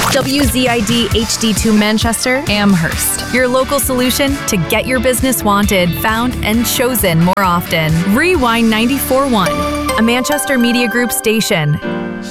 WZID HD2 Manchester, Amherst. Your local solution to get your business wanted, found, and chosen more often. Rewind 94.1, a Manchester Media Group station.